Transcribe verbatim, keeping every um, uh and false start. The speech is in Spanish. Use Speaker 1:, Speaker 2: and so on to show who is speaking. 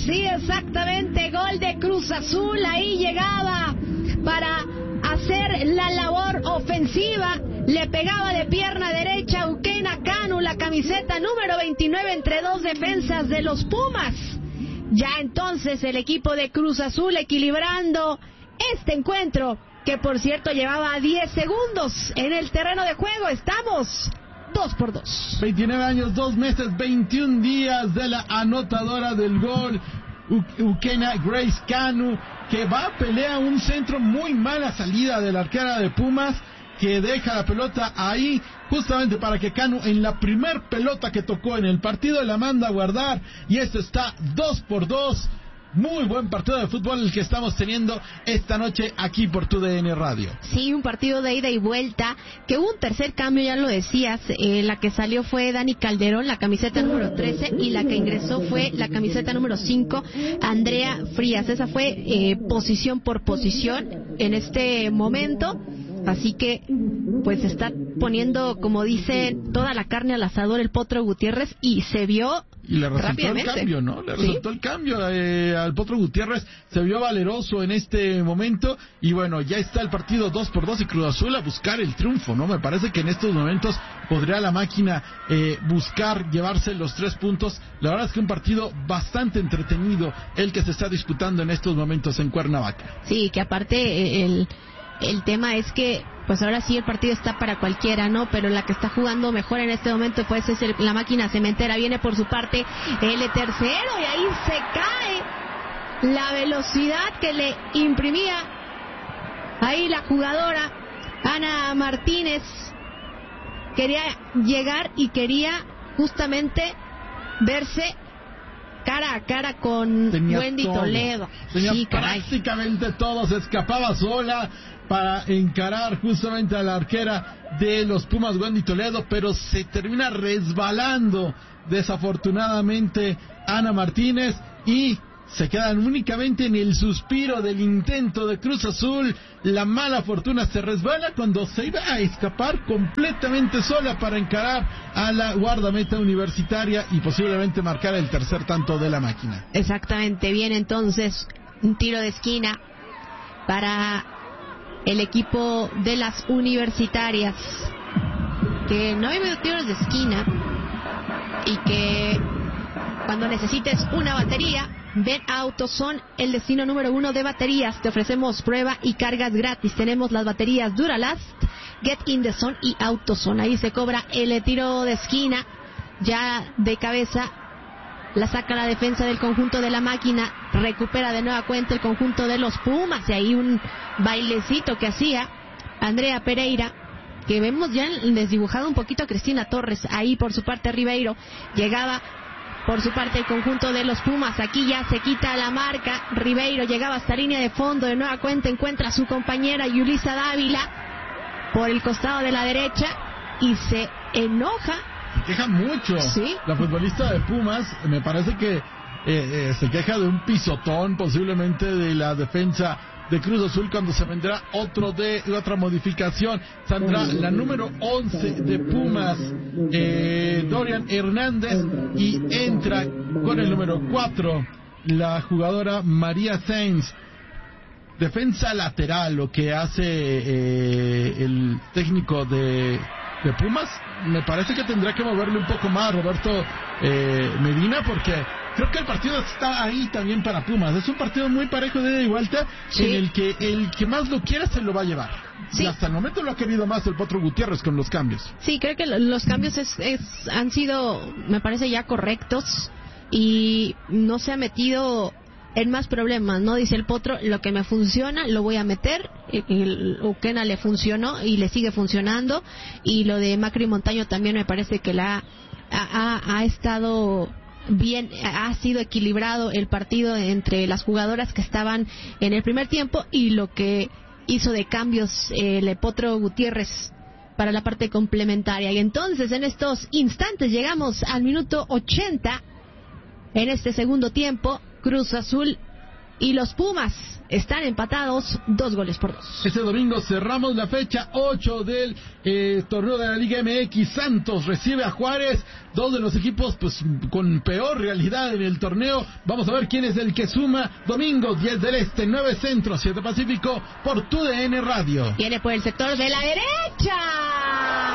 Speaker 1: Sí, exactamente, gol de Cruz Azul, ahí llegaba para hacer la labor ofensiva, le pegaba de pierna derecha a Uquena Canu, la camiseta número veintinueve entre dos defensas de los Pumas. Ya entonces el equipo de Cruz Azul equilibrando este encuentro, que por cierto llevaba diez segundos en el terreno de juego. Estamos dos por dos.
Speaker 2: veintinueve años, dos meses, veintiún días de la anotadora del gol, U- Uquena Grace Canu, que va a pelear un centro, muy mala salida de la arquera de Pumas, que deja la pelota ahí justamente para que Canu, en la primer pelota que tocó en el partido, la manda a guardar, y esto está dos por dos. Muy buen partido de fútbol el que estamos teniendo esta noche aquí por tu D N Radio.
Speaker 1: Sí, un partido de ida y vuelta, que hubo un tercer cambio, ya lo decías, eh, la que salió fue Dani Calderón, la camiseta número trece, y la que ingresó fue la camiseta número cinco, Andrea Frías. Esa fue eh, posición por posición en este momento. Así que, pues está poniendo, como dicen, toda la carne al asador el Potro Gutiérrez, y se vio
Speaker 2: y le resultó el cambio, ¿no? Le resultó ¿Sí? el cambio eh, al Potro Gutiérrez, se vio valeroso en este momento, y bueno, ya está el partido dos por dos y Cruz Azul a buscar el triunfo, ¿no? Me parece que en estos momentos podría la máquina eh, buscar llevarse los tres puntos. La verdad es que un partido bastante entretenido el que se está disputando en estos momentos en Cuernavaca.
Speaker 1: Sí, que aparte el... El tema es que, pues ahora sí el partido está para cualquiera, ¿no? Pero la que está jugando mejor en este momento, pues es el, la máquina cementera. Viene por su parte el tercero, y ahí se cae la velocidad que le imprimía ahí la jugadora Ana Martínez. Quería llegar y quería justamente verse cara a cara con
Speaker 2: Tenía
Speaker 1: Wendy
Speaker 2: todo.
Speaker 1: Toledo.
Speaker 2: Tenía
Speaker 1: sí,
Speaker 2: prácticamente todo, se escapaba sola para encarar justamente a la arquera de los Pumas, Wendy Toledo, pero se termina resbalando desafortunadamente Ana Martínez, y se quedan únicamente en el suspiro del intento de Cruz Azul. La mala fortuna, se resbala cuando se iba a escapar completamente sola para encarar a la guardameta universitaria y posiblemente marcar el tercer tanto de la máquina.
Speaker 1: Exactamente, bien, entonces un tiro de esquina para el equipo de las universitarias, que no hay tiros de esquina, y que cuando necesites una batería, ven a AutoZone, el destino número uno de baterías. Te ofrecemos prueba y cargas gratis. Tenemos las baterías Duralast, Get in the Zone y AutoZone. Ahí se cobra el tiro de esquina. Ya de cabeza la saca la defensa del conjunto de la máquina. Recupera de nueva cuenta el conjunto de los Pumas. Y ahí un bailecito que hacía Andrea Pereira, que vemos ya desdibujado un poquito a Cristina Torres. Ahí por su parte Ribeiro. Llegaba por su parte el conjunto de los Pumas. Aquí ya se quita la marca. Ribeiro llegaba hasta línea de fondo. De nueva cuenta encuentra a su compañera Yulisa Dávila por el costado de la derecha y se enoja.
Speaker 2: Se queja mucho.
Speaker 1: ¿Sí?
Speaker 2: La futbolista de Pumas, me parece que eh, eh, se queja de un pisotón posiblemente de la defensa de Cruz Azul, cuando se vendrá otro de otra modificación. Saldrá la número once de Pumas, eh, Dorian Hernández, y entra con el número cuatro la jugadora María Sainz. Defensa lateral, lo que hace eh, el técnico de, de Pumas. Me parece que tendrá que moverle un poco más Roberto eh, Medina, porque creo que el partido está ahí también para Pumas. Es un partido muy parejo de ida y vuelta, sí, en el que el que más lo quiera se lo va a llevar. Sí. Y hasta el momento lo ha querido más el Potro Gutiérrez con los cambios.
Speaker 1: Sí, creo que los cambios es, es, han sido, me parece, ya correctos, y no se ha metido en más problemas, ¿no? Dice el Potro, lo que me funciona lo voy a meter. El Uquena le funcionó y le sigue funcionando, y lo de Macri Montaño también me parece que la ha, ha, ha estado bien, ha sido equilibrado el partido entre las jugadoras que estaban en el primer tiempo y lo que hizo de cambios eh, el Potro Gutiérrez para la parte complementaria. Y entonces en estos instantes llegamos al minuto ochenta en este segundo tiempo. Cruz Azul y los Pumas están empatados dos goles por dos.
Speaker 2: Este domingo cerramos la fecha ocho del eh, torneo de la Liga M X. Santos recibe a Juárez, dos de los equipos pues con peor realidad en el torneo. Vamos a ver quién es el que suma. Domingo diez del Este, nueve Centro, siete Pacífico, por T U D N Radio.
Speaker 1: Viene por el sector de la derecha.